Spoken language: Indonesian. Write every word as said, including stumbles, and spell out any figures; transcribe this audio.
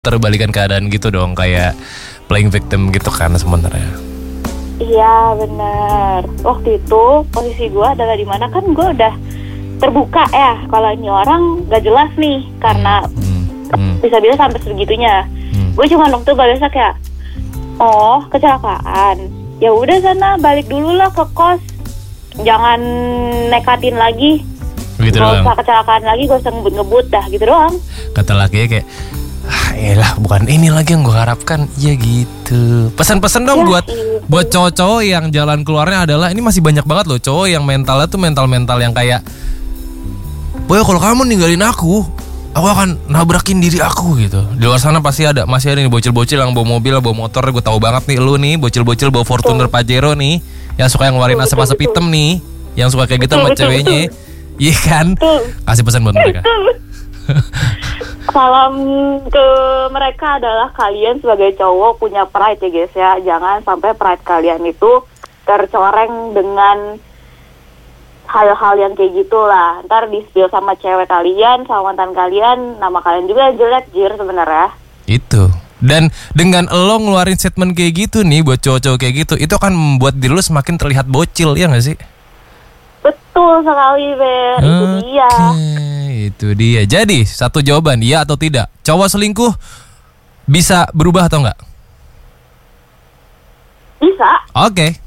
terbalikan keadaan gitu dong, kayak playing victim gitu kan sebenarnya. Iya benar. Waktu itu posisi gue adalah di mana kan gue udah terbuka ya kalau ini orang gak jelas nih karena hmm. Hmm. bisa-bisa sampai segitunya. Hmm. Gue cuma waktu biasa kayak, oh kecelakaan. Ya udah sana balik dulu lah ke kos. Jangan nekatin lagi. Gitu gak doang. usah kecelakaan lagi, gak usah ngebut-ngebut dah gitu doang. Kata lakinya kayak, ah elah bukan ini lagi yang gue harapkan. Ya gitu. Pesan-pesan dong Ya, buat itu. buat cowok-cowok yang jalan keluarnya adalah, ini masih banyak banget loh cowok yang mentalnya tuh mental-mental yang kayak, boy kalau kamu ninggalin aku, aku akan nabrakin diri aku gitu. Di luar sana pasti ada, masih ada nih bocil-bocil yang bawa mobil, bawa motor. Gue tahu banget nih lu nih, bocil-bocil bawa Fortuner Pajero nih, yang suka yang ngeluarin asap-asap hitam nih, yang suka kayak gitu sama ceweknya. Iya kan? Kasih pesan buat mereka. Salam ke mereka adalah kalian sebagai cowok punya pride ya guys ya. Jangan sampai pride kalian itu tercoreng dengan hal-hal yang kayak gitulah. Ntar di-spill sama cewek kalian, sama mantan kalian, nama kalian juga jelek jir sebenarnya. Itu. Dan dengan lo ngeluarin statement kayak gitu nih buat cowok-cowok kayak gitu, itu akan membuat diri lo semakin terlihat bocil, ya gak sih? Betul sekali, Ber. Itu dia. Itu dia. Jadi satu jawaban, iya atau tidak? Cowok selingkuh bisa berubah atau enggak? Bisa. Oke.